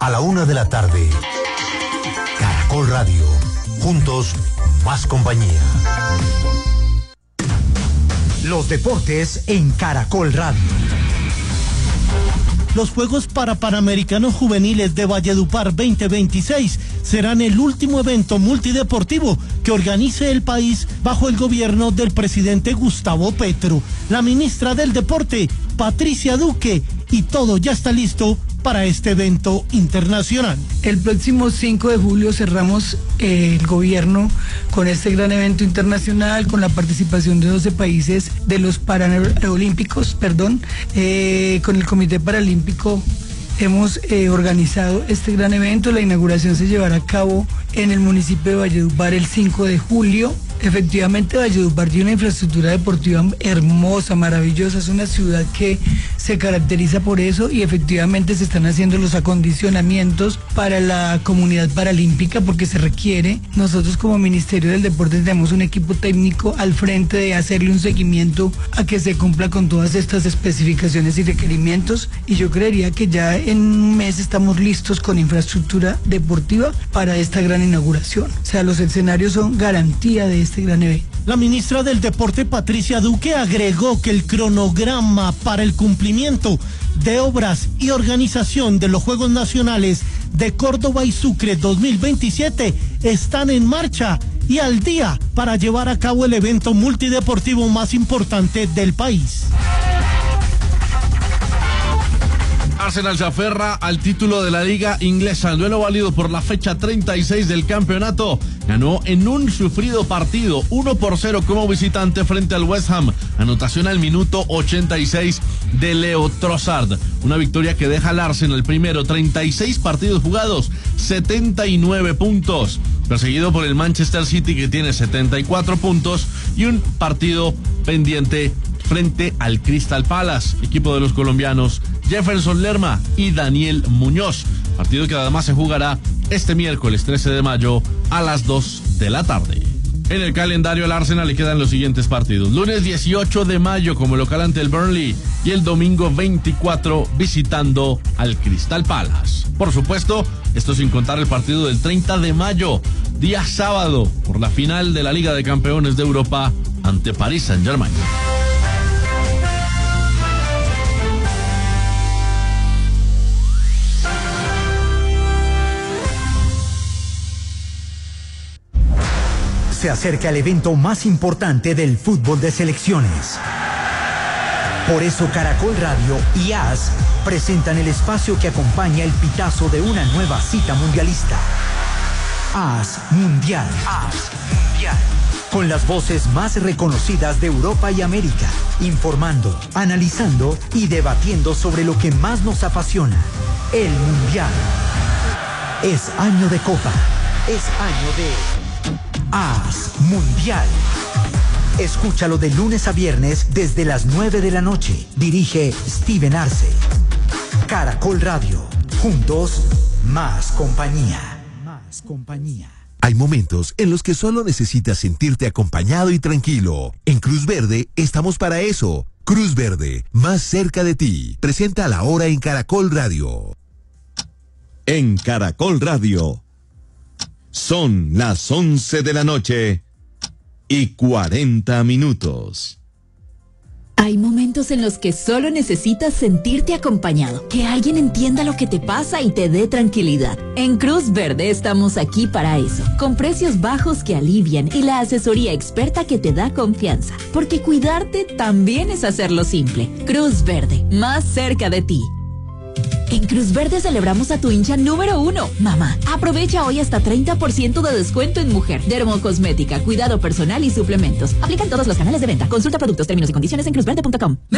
a la 1 de la tarde. Caracol Radio. Juntos, más compañía. Los deportes en Caracol Radio. Los Juegos Panamericanos Juveniles de Valledupar 2026 serán el último evento multideportivo que organice el país bajo el gobierno del presidente Gustavo Petro. La ministra del Deporte, Patricia Duque, y todo ya está listo para este evento internacional. El próximo 5 de julio cerramos el gobierno con este gran evento internacional, con la participación de 12 países de los Paralímpicos, con el Comité Paralímpico. Hemos organizado este gran evento. La inauguración se llevará a cabo en el municipio de Valledupar el 5 de julio. Efectivamente, Valledupar tiene una infraestructura deportiva hermosa, maravillosa. Es una ciudad que se caracteriza por eso y efectivamente se están haciendo los acondicionamientos para la comunidad paralímpica porque se requiere. Nosotros como Ministerio del Deporte tenemos un equipo técnico al frente de hacerle un seguimiento a que se cumpla con todas estas especificaciones y requerimientos, y yo creería que ya en un mes estamos listos con infraestructura deportiva para esta gran inauguración. O sea, los escenarios son garantía de este gran evento. La ministra del Deporte, Patricia Duque, agregó que el cronograma para el cumplimiento de obras y organización de los Juegos Nacionales de Córdoba y Sucre 2027 están en marcha y al día para llevar a cabo el evento multideportivo más importante del país. Arsenal se aferra al título de la liga inglesa. El duelo válido por la fecha 36 del campeonato ganó en un sufrido partido 1-0 como visitante frente al West Ham. Anotación al minuto 86 de Leo Trossard. Una victoria que deja al Arsenal primero, 36 partidos jugados, 79 puntos. Perseguido por el Manchester City, que tiene 74 puntos y un partido pendiente frente al Crystal Palace, equipo de los colombianos Jefferson Lerma y Daniel Muñoz. Partido que además se jugará este miércoles 13 de mayo a las 2 de la tarde. En el calendario al Arsenal le quedan los siguientes partidos: lunes 18 de mayo como local ante el Burnley y el domingo 24 visitando al Crystal Palace. Por supuesto, esto sin contar el partido del 30 de mayo, día sábado, por la final de la Liga de Campeones de Europa ante Paris Saint-Germain. Se acerca el evento más importante del fútbol de selecciones. Por eso Caracol Radio y AS presentan el espacio que acompaña el pitazo de una nueva cita mundialista. AS Mundial. AS Mundial. Con las voces más reconocidas de Europa y América, informando, analizando y debatiendo sobre lo que más nos apasiona, el Mundial. Es año de Copa, es año de AS Mundial. Escúchalo de lunes a viernes desde las 9 de la noche. Dirige Steven Arce. Caracol Radio. Juntos, más compañía. Más compañía. Hay momentos en los que solo necesitas sentirte acompañado y tranquilo. En Cruz Verde estamos para eso. Cruz Verde, más cerca de ti. Presenta la hora en Caracol Radio. En Caracol Radio. Son las 11 de la noche y 40 minutos. Hay momentos en los que solo necesitas sentirte acompañado, que alguien entienda lo que te pasa y te dé tranquilidad. En Cruz Verde estamos aquí para eso, con precios bajos que alivian y la asesoría experta que te da confianza, porque cuidarte también es hacerlo simple. Cruz Verde, más cerca de ti. En Cruz Verde celebramos a tu hincha número 1, mamá. Aprovecha hoy hasta 30% de descuento en mujer, dermocosmética, cuidado personal y suplementos. Aplican todos los canales de venta. Consulta productos, términos y condiciones en cruzverde.com.